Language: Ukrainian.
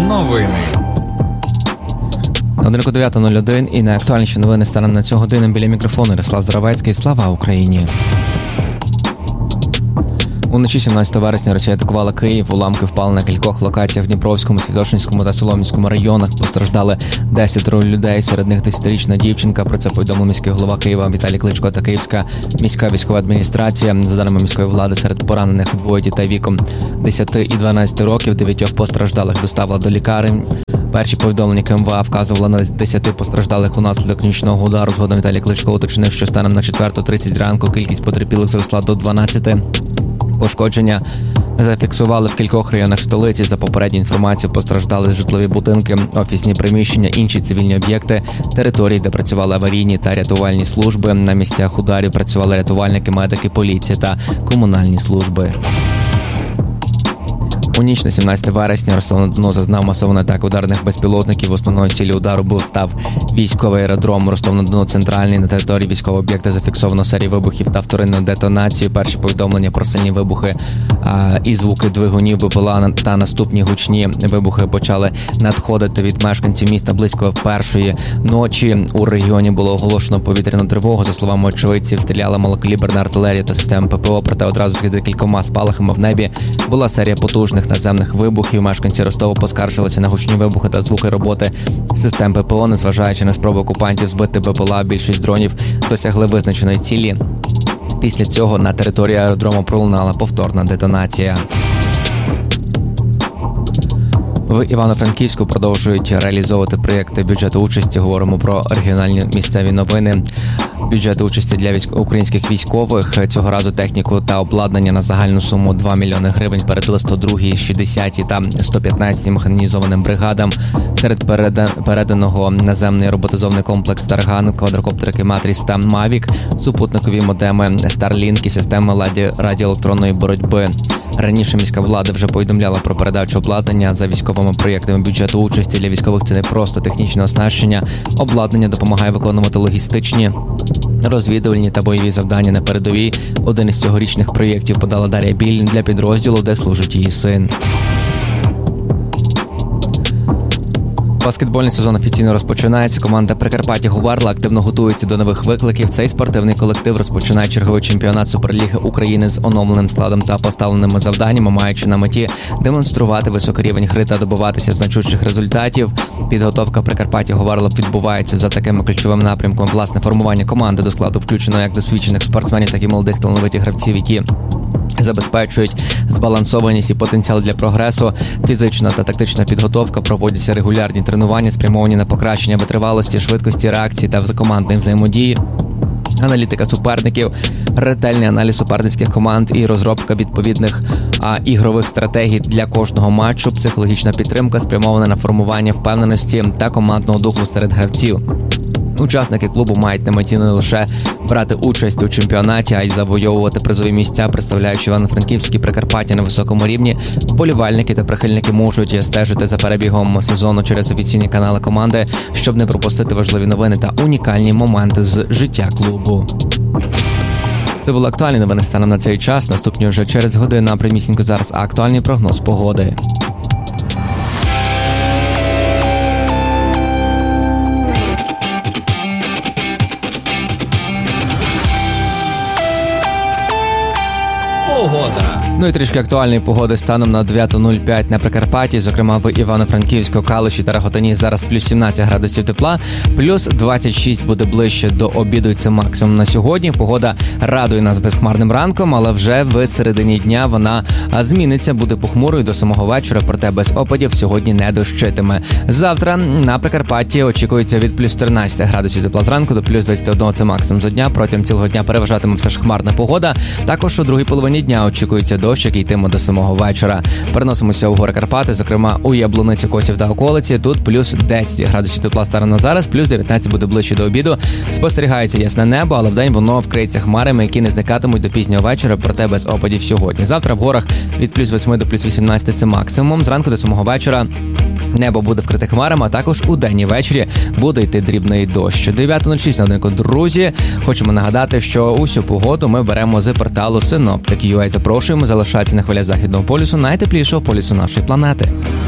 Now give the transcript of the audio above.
Новини. Годинку 9:01 і найактуальніші новини станом на цю годину. Біля мікрофону Ярослав Заравецький. Слава Україні! Уночі 17 вересня Росія атакувала Київ. Уламки впали на кількох локаціях в Дніпровському, Святошинському та Солом'янському районах. Постраждали 10 людей, серед них 10-річна дівчинка. Про це повідомив міський голова Києва Віталій Кличко та Київська міська військова адміністрація. За даними міської влади, серед поранених двоє дітей віком 10 і 12 років. 9 постраждалих доставили до лікарень. Перші повідомлення КМВА вказували на 10 постраждалих унаслідок нічного удару. Згодом Віталій Кличко уточнив, що станом на 4:30 ранку кількість потерпілих зросла до 12. Пошкодження зафіксували в кількох районах столиці. За попередньою інформацією, постраждали житлові будинки, офісні приміщення, інші цивільні об'єкти, території, де працювали аварійні та рятувальні служби. На місцях ударів працювали рятувальники, медики, поліція та комунальні служби. У ніч на 17 вересня Ростов-на-Дону зазнав масованої атаки ударних безпілотників. Основною ціллю удару став військовий аеродром Ростов-на-Дону центральний. На території військового об'єкта зафіксовано серію вибухів та вторинну детонацію. Перші повідомлення про сильні вибухи і звуки двигунів БПЛА та наступні гучні вибухи почали надходити від мешканців міста близько першої ночі. У регіоні було оголошено повітряну тривогу. За словами очевидців, стріляла малокаліберна артилерія та системи ППО, проте одразу з декількома спалахами в небі була серія потужних наземних вибухів. Мешканці Ростова поскаржилися на гучні вибухи та звуки роботи систем ППО. Незважаючи на спробу окупантів збити БПЛА, більшість дронів досягли визначеної цілі. Після цього на території аеродрому пролунала повторна детонація. В Івано-Франківську продовжують реалізовувати проєкти бюджету участі. Говоримо про регіональні місцеві новини. Бюджет участі для українських військових. Цього разу техніку та обладнання на загальну суму 2 мільйони гривень передали 102-й, 60-й та 115-й механізованим бригадам. Серед переданого наземний роботизований комплекс «Тарган», квадрокоптерики «Матріс» та «Мавік», супутникові модеми «Старлінк» і системи радіоелектронної боротьби. Раніше міська влада вже повідомляла про передачу обладнання. За військовими проєктами бюджету участі для військових це не просто технічне оснащення. Обладнання допомагає виконувати логістичні, розвідувальні та бойові завдання на передовій. Один із цьогорічних проєктів подала Дар'я Білін для підрозділу, де служить її син. Баскетбольний сезон офіційно розпочинається. Команда Прикарпаття Говерла активно готується до нових викликів. Цей спортивний колектив розпочинає черговий чемпіонат Суперліги України з оновленим складом та поставленими завданнями, маючи на меті демонструвати високий рівень гри та добиватися значущих результатів. Підготовка Прикарпаття Говерла відбувається за такими ключовими напрямками. Власне, формування команди до складу включено як досвідчених спортсменів, так і молодих талановитих гравців, які забезпечують збалансованість і потенціал для прогресу. Фізична та тактична підготовка, проводяться регулярні тренування, спрямовані на покращення витривалості, швидкості реакції та командної взаємодії. Аналітика суперників, ретельний аналіз суперницьких команд і розробка відповідних ігрових стратегій для кожного матчу, психологічна підтримка, спрямована на формування впевненості та командного духу серед гравців. Учасники клубу мають на меті не лише брати участь у чемпіонаті, а й завойовувати призові місця, представляючи Івано-Франківські Прикарпаття на високому рівні. Вболівальники та прихильники можуть стежити за перебігом сезону через офіційні канали команди, щоб не пропустити важливі новини та унікальні моменти з життя клубу. Це були актуальні новини станом на цей час. Наступні вже через годину, а прямісінько зараз актуальний прогноз погоди. Погода. Ну і трішки актуальної погоди станом на 9:05 на Прикарпатті, зокрема в Івано-Франківську, Калуші та Рахотині. Зараз плюс 17 градусів тепла, плюс 26 буде ближче до обіду, і це максимум на сьогодні. Погода радує нас безхмарним ранком, але вже в середині дня вона зміниться, буде похмурою до самого вечора, проте без опадів сьогодні не дощитиме. Завтра на Прикарпатті очікується від плюс 13 градусів тепла зранку до плюс 21, це максимум за дня. Протягом цілого дня переважатиме все ж хмарна погода. Також у другій половині дня очікується дощ, який йтиме до самого вечора. Переносимося у гори Карпати, зокрема у Яблуниці, Косів та околиці. Тут плюс 10 градусів тепла станом на зараз, плюс 19 буде ближче до обіду. Спостерігається ясне небо, але вдень воно вкриється хмарами, які не зникатимуть до пізнього вечора, проте без опадів сьогодні. Завтра в горах від плюс 8 до плюс 18 це максимум. Зранку до самого вечора небо буде вкрите хмарами, а також у день і ввечері буде йти дрібний дощ. 9:06 на годинку, друзі. Хочемо нагадати, що усю погоду ми беремо з порталу Synoptik.ua. Запрошуємо залишатися на хвилях Західного полюсу, найтеплішого полюсу нашої планети.